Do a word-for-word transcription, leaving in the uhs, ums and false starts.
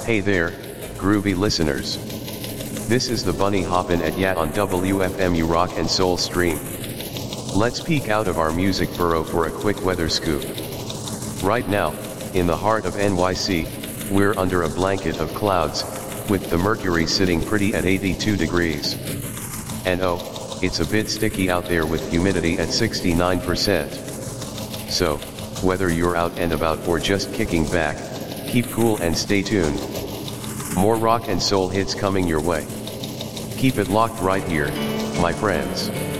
Hey there, groovy listeners. This is the Bunny Hoppin' at Yat on W F M U Rock and Soul Stream. Let's peek out of our music burrow for a quick weather scoop. Right now, in the heart of N Y C, we're under a blanket of clouds, with the mercury sitting pretty at eighty-two degrees. And oh, it's a bit sticky out there with humidity at sixty-nine percent. So, whether you're out and about or just kicking back, keep cool and stay tuned. More rock and soul hits coming your way. Keep it locked right here, my friends.